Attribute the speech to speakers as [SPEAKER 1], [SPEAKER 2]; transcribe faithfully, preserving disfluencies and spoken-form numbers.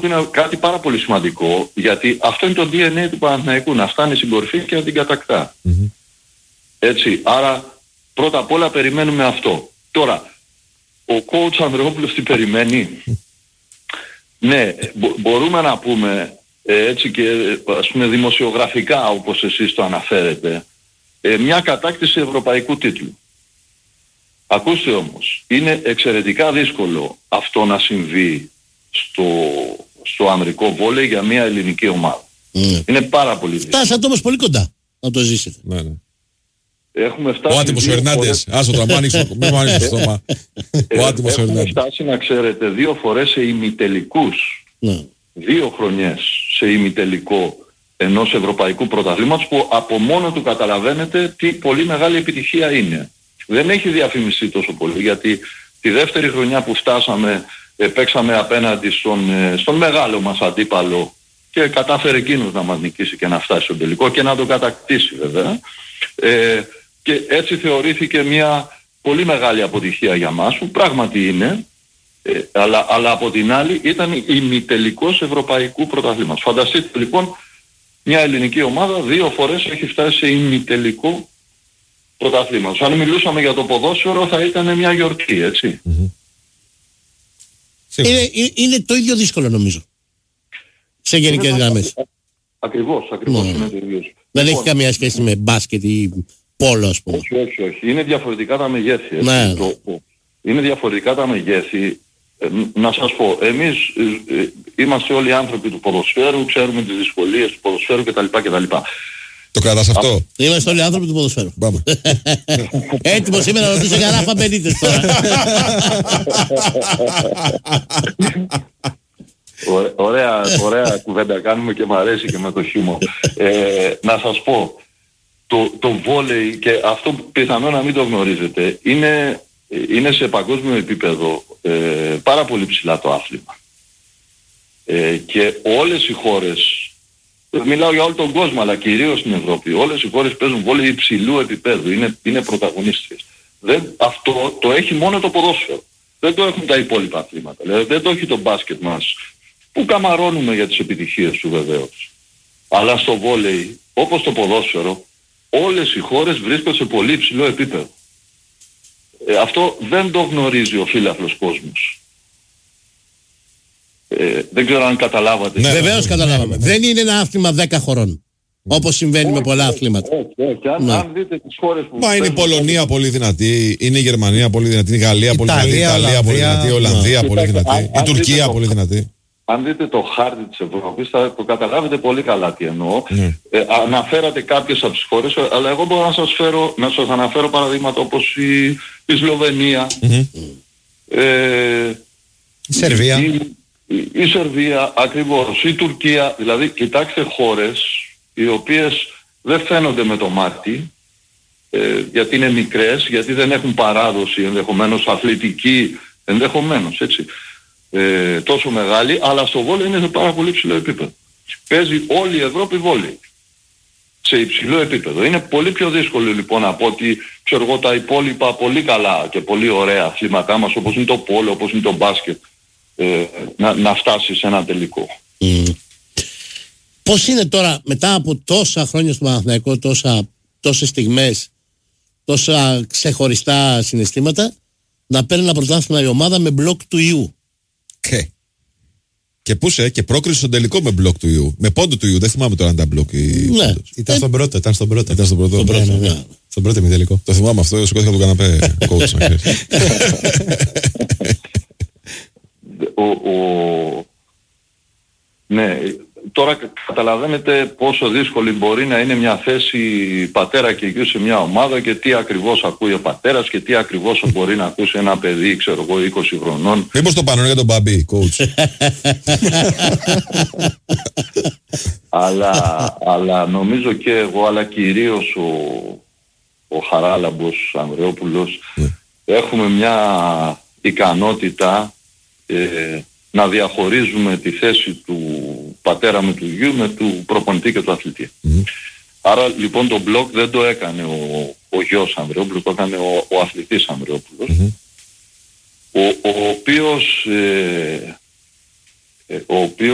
[SPEAKER 1] που είναι κάτι πάρα πολύ σημαντικό, γιατί αυτό είναι το ντι εν έι του Παναθηναϊκού, να φτάνει στην κορυφή και να την κατακτά.
[SPEAKER 2] Mm-hmm.
[SPEAKER 1] Έτσι, άρα πρώτα απ' όλα περιμένουμε αυτό. Τώρα, ο coach Ανδρεόπουλος τι περιμένει? Ναι, μπο- μπορούμε να πούμε ε, έτσι και ας πούμε δημοσιογραφικά, όπως εσείς το αναφέρετε, ε, μια κατάκτηση ευρωπαϊκού τίτλου. Ακούστε όμως, είναι εξαιρετικά δύσκολο αυτό να συμβεί στο, στο ανδρικό βόλεϊ για μια ελληνική ομάδα.
[SPEAKER 3] Mm.
[SPEAKER 1] Είναι πάρα πολύ δύσκολο.
[SPEAKER 3] Φτάσατε όμως πολύ κοντά να το ζήσετε.
[SPEAKER 2] Ναι, ναι.
[SPEAKER 1] Έχουμε φτάσει
[SPEAKER 2] Ο άτιμος
[SPEAKER 1] δύο
[SPEAKER 2] Φερνάντες.
[SPEAKER 1] φορές-
[SPEAKER 2] Άσο το, μην ανοίξω μην μου ανοίξεις το στόμα.
[SPEAKER 1] ε,
[SPEAKER 2] Ο άτιμος
[SPEAKER 1] Έχουμε
[SPEAKER 2] Φερνάντες.
[SPEAKER 1] φτάσει να ξέρετε δύο φορές σε ημιτελικούς.
[SPEAKER 3] Ναι.
[SPEAKER 1] Δύο χρονιές σε ημιτελικό ενός ευρωπαϊκού πρωταθλήματος που από μόνο του καταλαβαίνετε τι πολύ μεγάλη επιτυχία είναι. Δεν έχει διαφημιστεί τόσο πολύ, γιατί τη δεύτερη χρονιά που φτάσαμε ε, παίξαμε απέναντι στον, ε, στον μεγάλο μας αντίπαλο και κατάφερε εκείνος να μας νικήσει και να φτάσει στον τελικό και να το κατακτήσει βέβαια. Ε, και έτσι θεωρήθηκε μια πολύ μεγάλη αποτυχία για μας, που πράγματι είναι. Ε, αλλά, αλλά από την άλλη ήταν ημιτελικός ευρωπαϊκού πρωταθλήματος. Φανταστείτε λοιπόν, μια ελληνική ομάδα δύο φορές έχει φτάσει σε ημιτελικό πρωταθλήματος. Αν μιλούσαμε για το ποδόσφαιρο θα ήταν μια γιορτή, έτσι.
[SPEAKER 2] Mm-hmm.
[SPEAKER 3] Είναι, είναι, είναι το ίδιο δύσκολο νομίζω. Σε γενικές
[SPEAKER 1] Είναι
[SPEAKER 3] γραμμές.
[SPEAKER 1] α- Ακριβώς, ακριβώς
[SPEAKER 3] Ναι.
[SPEAKER 1] είναι το ίδιο.
[SPEAKER 3] Δεν
[SPEAKER 1] Λοιπόν,
[SPEAKER 3] έχει καμία σχέση με μπάσκετ ή πόλο, ας πούμε.
[SPEAKER 1] όχι, όχι, όχι. Είναι διαφορετικά τα μεγέθη. έτσι.
[SPEAKER 3] Ναι.
[SPEAKER 1] Το- το- είναι διαφορετικά τα μεγέθη. Ε, να σας πω, εμείς ε, ε, είμαστε όλοι άνθρωποι του ποδοσφαίρου, ξέρουμε τις δυσκολίες του ποδοσφαίρου κτλ. κτλ.
[SPEAKER 2] Το κρατάς αυτό.
[SPEAKER 3] Είμαστε όλοι άνθρωποι του ποδοσφαίρου.
[SPEAKER 2] Πάμε.
[SPEAKER 3] Έτοιμο σήμερα να ρωτήσω για Ράφα Μπενίτες τώρα.
[SPEAKER 1] Ωρε- Ωραία, ωραία κουβέντα κάνουμε και μου αρέσει και με το χιούμορ. Ε, να σας πω, το, το βόλεϊ, και αυτό πιθανό να μην το γνωρίζετε, είναι, είναι σε παγκόσμιο επίπεδο ε, πάρα πολύ ψηλά το άθλημα. Ε, και όλες οι χώρες, μιλάω για όλο τον κόσμο αλλά κυρίως στην Ευρώπη, όλες οι χώρες παίζουν βόλεϊ υψηλού επίπεδου, είναι, είναι πρωταγωνίστριες. Δεν, αυτό το έχει μόνο το ποδόσφαιρο. Δεν το έχουν τα υπόλοιπα αθλήματα. Δηλαδή δεν το έχει το μπάσκετ μας, που καμαρώνουμε για τις επιτυχίες του βεβαίως. Αλλά στο βόλεϊ, όπως το ποδόσφαιρο, όλες οι χώρες βρίσκονται σε πολύ υψηλό επίπεδο. Ε, αυτό δεν το γνωρίζει ο φύλαθλος κόσμος. Ε, δεν ξέρω αν καταλάβατε.
[SPEAKER 2] Ναι.
[SPEAKER 3] Βεβαίως καταλάβαμε. Δεν είναι ένα άθλημα δέκα χωρών. Όπως συμβαίνει με πολλά αθλήματα.
[SPEAKER 1] Όχι, όχι. Αν,
[SPEAKER 3] Ναι.
[SPEAKER 1] αν δείτε τις χώρες που...
[SPEAKER 2] Μα είναι η
[SPEAKER 1] παίζουν-
[SPEAKER 2] Πολωνία πολύ δυνατή, είναι η Γερμανία πολύ δυνατή, είναι η Γαλλία πολύ δυνατή, η
[SPEAKER 4] Ιταλία,
[SPEAKER 2] Ιταλία πολύ
[SPEAKER 4] Ολλανδία.
[SPEAKER 2] δυνατή, η Ολλανδία
[SPEAKER 1] Ναι.
[SPEAKER 2] πολύ
[SPEAKER 1] Κοιτάξτε,
[SPEAKER 2] δυνατή,
[SPEAKER 1] αν-
[SPEAKER 2] η
[SPEAKER 1] αν δείτε
[SPEAKER 2] Τουρκία
[SPEAKER 1] το-
[SPEAKER 2] πολύ δυνατή.
[SPEAKER 1] Αν δείτε το χάρτη της Ευρώπης θα το καταλάβετε πολύ καλά τι εννοώ.
[SPEAKER 2] Ναι.
[SPEAKER 1] Ε, αναφέρατε κάποιες από τις χώρες, αλλά εγώ μπορώ να σας, φέρω, να σας αναφέρω παραδείγματα όπως η, η Σλοβενία,
[SPEAKER 2] Μμμ.
[SPEAKER 1] ε,
[SPEAKER 4] Η Σερβία.
[SPEAKER 1] η, η, η Σερβία ακριβώς, η Τουρκία. Δηλαδή κοιτάξτε χώρες οι οποίες δεν φαίνονται με το μάτι, ε, γιατί είναι μικρές, γιατί δεν έχουν παράδοση ενδεχομένως αθλητική, ενδεχομένως έτσι, ε, τόσο μεγάλη, αλλά στο βόλεϊ είναι σε πάρα πολύ ψηλό επίπεδο. Παίζει όλη η Ευρώπη βόλεϊ σε υψηλό επίπεδο. Είναι πολύ πιο δύσκολο λοιπόν από ότι ξέρω εγώ τα υπόλοιπα πολύ καλά και πολύ ωραία αθλήματά μας, όπως είναι το πόλο, όπως είναι το μπάσκετ, ε, να, να φτάσει σε ένα τελικό.
[SPEAKER 3] Mm. Πώς είναι τώρα μετά από τόσα χρόνια στο Παναθηναϊκό, τόσα, τόσες στιγμές, τόσα ξεχωριστά συναισθήματα, να παίρνει ένα πρωτάθλημα η ομάδα με μπλοκ του ιού?
[SPEAKER 2] Και, και πού σε, και πρόκριση στον τελικό με μπλοκ του ιού. Με πόντο του ιού, δεν θυμάμαι τώρα αν ήταν μπλοκ ή
[SPEAKER 3] Ναι.
[SPEAKER 2] πόντος.
[SPEAKER 4] Ήταν στον πρώτο, ήταν στον πρώτο.
[SPEAKER 2] Ήταν στον πρώτο.
[SPEAKER 3] Στον πρώτο, ναι.
[SPEAKER 4] Στον πρώτο μη τελικό.
[SPEAKER 2] Το θυμάμαι αυτό, σηκώθηκα από τον καναπέ, coach, να ξέρεις.
[SPEAKER 1] Ο, ο... Ναι, τώρα καταλαβαίνετε πόσο δύσκολη μπορεί να είναι μια θέση πατέρα και γιου σε μια ομάδα και τι ακριβώς ακούει ο πατέρας και τι ακριβώς μπορεί να ακούσει ένα παιδί, ξέρω εγώ, είκοσι χρονών.
[SPEAKER 2] Μήπως το πάνω για τον Μπαμπή, coach.
[SPEAKER 1] αλλά, αλλά νομίζω και εγώ, αλλά κυρίως ο, ο Χαράλαμπος Ανδρεόπουλος, έχουμε μια ικανότητα ε, να διαχωρίζουμε τη θέση του πατέρα με του γιου με του προπονητή και του αθλητή.
[SPEAKER 2] Mm.
[SPEAKER 1] Άρα λοιπόν το μπλοκ δεν το έκανε ο, ο γιος Ανδρεόπουλος, το έκανε ο, ο αθλητής Ανδρεόπουλος,
[SPEAKER 2] Mm-hmm.
[SPEAKER 1] ο, ο οποίος, ε, ε, ο οποίος